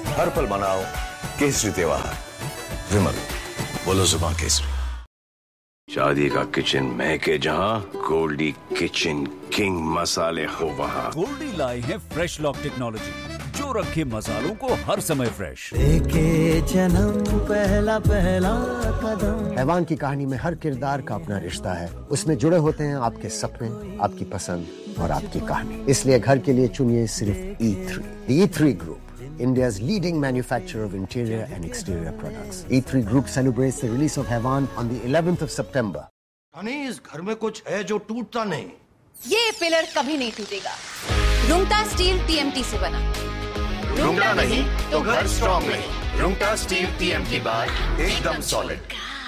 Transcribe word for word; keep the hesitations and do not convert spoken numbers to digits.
हर पल मनाओ केसरी त्योहार। विमल, बोलो जुबान केसरी। शादी का किचन महके जहां, गोल्डी किचन किंग मसाले हो वहां। गोल्डी लाए हैं फ्रेश लॉक टेक्नोलॉजी जो रखे मसालों को हर समय फ्रेश। लेके जन्म पहला पहला कदम। हैवान की कहानी में हर किरदार का अपना रिश्ता है। उसमें जुड़े होते हैं आपके सपने, आपकी पसंद और आपकी कहानी। इसलिए घर के लिए चुनिए सिर्फ ई three. E three group, India's leading manufacturer of interior and exterior products. E three Group celebrates the release of Havan on the eleventh of September. Honey, इस घर में कुछ है जो टूटता नहीं। ये पिलर कभी नहीं टूटेगा। रुंगटा स्टील टीएमटी से बना। रुंगटा नहीं तो घर स्ट्रॉन्ग नहीं। रुंगटा स्टील टीएमटी बार एकदम सॉलिड।